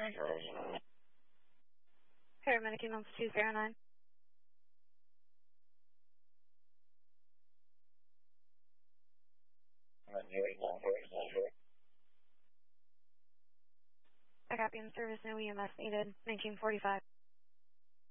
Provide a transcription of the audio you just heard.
Paramedic ambulance 209. I copy in service, no EMS needed, 1945.